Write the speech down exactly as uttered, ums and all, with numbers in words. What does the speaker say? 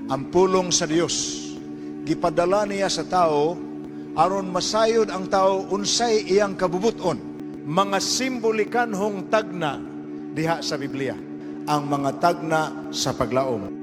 ang pulong sa Dios. Gipadala niya sa tao aron masayod ang tao unsay iyang kabubuton. Mga simbolikan hong tagna diha sa Biblia, ang mga tagna sa paglaom.